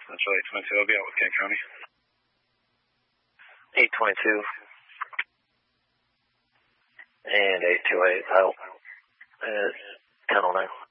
Charlie 22, I'll be out with Kent County. 822 and 828 out at 1009.